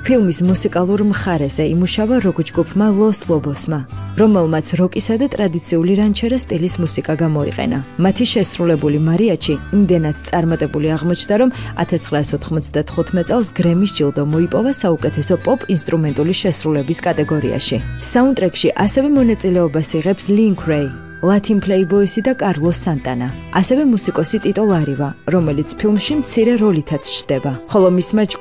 ფილმის მუსიკალურ მხარეზე იმუშავა როკ-ჯგუფმა Los Lobosმა, რომელმაც როკისა და ტრადიციული რანჩერა სტილის მუსიკა გამოიყენა. მათი შესრულებული მარიაჩი იმდენად წარმატებული აღმოჩნდა, რომ 1995 წელს გრემის ჯილდო მოიპოვა საუკეთესო პოპ ინსტრუმენტული შესრულების კატეგორიაში. საუნდტრეკში ასევე მონაწილეობას იღებს Link Wray, Latin Playboys და კარლოს სანტანა. ასევე მუსიკოსი ტიტო ლარივა, რომელიც ფილმში მცირე როლითაც ჩნდება, ხოლო მისმა